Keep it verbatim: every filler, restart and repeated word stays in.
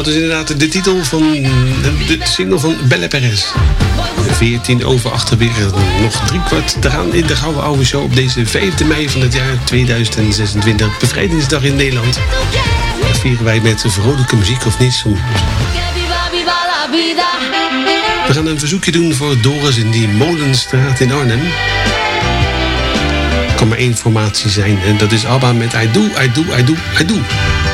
Dat is inderdaad de titel van de single van Belle Perez. veertien over acht weer. Nog drie kwart te gaan in de Gouden Oude Show op deze vijfde mei van het jaar tweeduizend zesentwintig. Bevrijdingsdag in Nederland. Dat vieren wij met vrolijke muziek of niet. We gaan een verzoekje doen voor Doris in die Molenstraat in Arnhem. Er kan maar één formatie zijn en dat is ABBA met I Do, I Do, I Do, I Do.